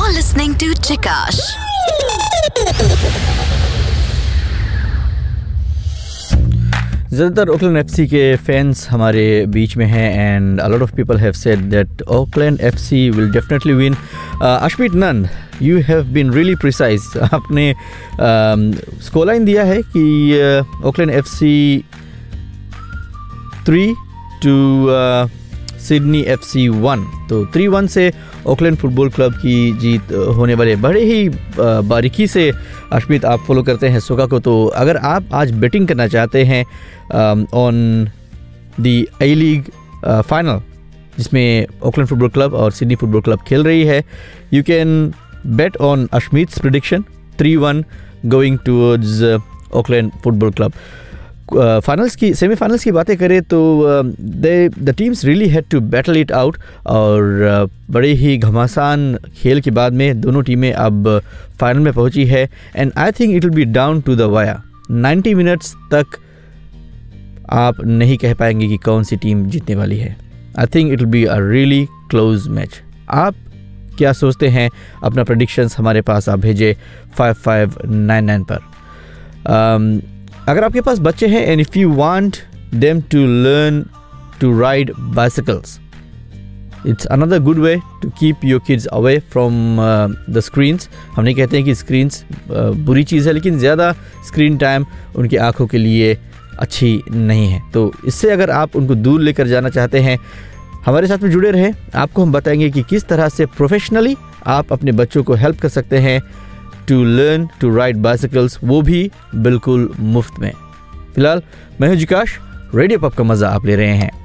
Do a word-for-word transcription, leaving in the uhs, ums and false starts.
You're listening to Chikash. ज़्यादातर Oakland FC के fans हमारे बीच में हैं and a lot of people have said that Oakland FC will definitely win. Ashmit Nand, you have been really precise. आपने score line दिया है कि Oakland FC three to Sydney FC one. तो three one से Oakland football club की जीत होने वाले. बड़े ही बारीकी से अश्मित आप फॉलो करते हैं सोका को. तो अगर आप आज बेटिंग करना चाहते हैं on the I league final जिसमें ओकलैंड फुटबॉल क्लब और सिडनी फुटबॉल क्लब खेल रही है, you can bet on अश्मित्स prediction three one going towards Oakland football club. Finals की सेमीफाइनल्स की बातें करें तो दे the teams really had to battle it out और uh, बड़े ही घमासान खेल के बाद में दोनों टीमें अब फाइनल में पहुंची है. And I think it will be down to the wire. Ninety minutes तक आप नहीं कह पाएंगे कि कौन सी टीम जीतने वाली है. I think it will be a really close match. आप क्या सोचते हैं? अपना प्रेडिक्शंस हमारे पास आप भेजें फाइव फाइव नाइन नाइन पर. um, अगर आपके पास बच्चे हैं and if you want them to learn to ride bicycles, it's another good way to keep your kids away from the screens. हम नहीं कहते हैं कि स्क्रीन्स uh, बुरी चीज़ है, लेकिन ज़्यादा स्क्रीन टाइम उनकी आँखों के लिए अच्छी नहीं है. तो इससे अगर आप उनको दूर लेकर जाना चाहते हैं, हमारे साथ में जुड़े रहें. आपको हम बताएंगे कि किस तरह से प्रोफेशनली आप अपने बच्चों को हेल्प कर सकते हैं to learn to ride bicycles, वो भी बिल्कुल मुफ्त में. फिलहाल मैं हूं जिकाश. रेडियो पब का मज़ा आप ले रहे हैं.